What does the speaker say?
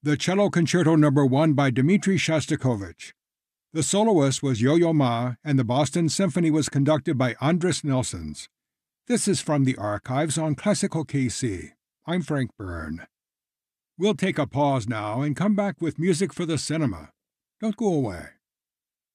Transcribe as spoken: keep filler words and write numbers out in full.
The Cello Concerto Number one by Dmitri Shostakovich. The soloist was Yo-Yo Ma, and the Boston Symphony was conducted by Andris Nelsons. This is from the archives on Classical K C. I'm Frank Byrne. We'll take a pause now and come back with music for the cinema. Don't go away.